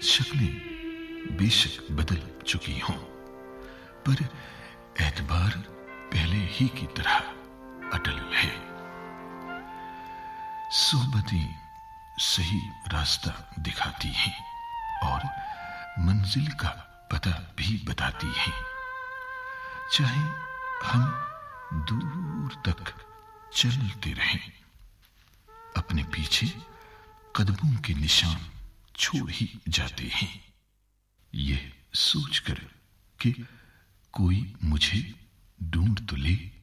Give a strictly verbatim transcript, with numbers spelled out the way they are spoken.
शक्लें बेशक बदल चुकी हों, पर एतबार पहले ही की तरह अटल है। सोहबतें सही रास्ता दिखाती हैं और मंजिल का पता भी बताती हैं। चाहे हम दूर तक चलते रहें, अपने पीछे कदमों के निशान छोड़ ही जाते हैं, यह सोचकर कि कोई मुझे ढूंढ तो ले।